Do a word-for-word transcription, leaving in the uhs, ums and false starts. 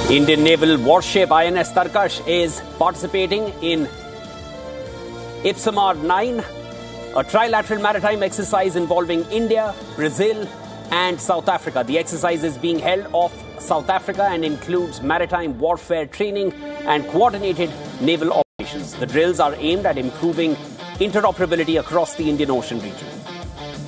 Indian naval warship I N S Tarkash is participating in IPSAMAR nine, a trilateral maritime exercise involving India, Brazil and South Africa. The exercise is being held off South Africa and includes maritime warfare training and coordinated naval operations. The drills are aimed at improving interoperability across the Indian Ocean region.